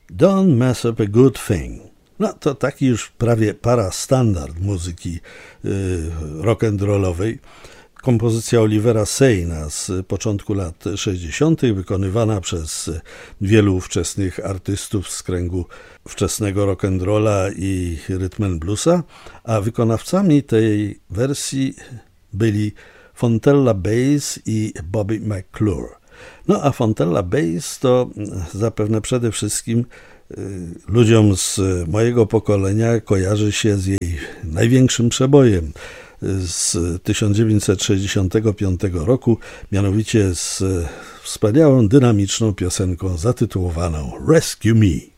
Don't mess up a good thing. No to taki już prawie parastandard muzyki rock'n'rollowej. Kompozycja Olivera Saina z początku lat 60., wykonywana przez wielu ówczesnych artystów z kręgu wczesnego rock'n'rolla i rhythm and bluesa, a wykonawcami tej wersji byli Fontella Bass i Bobby McClure. No a Fontella Bass to zapewne przede wszystkim ludziom z mojego pokolenia kojarzy się z jej największym przebojem z 1965 roku, mianowicie z wspaniałą, dynamiczną piosenką zatytułowaną Rescue Me.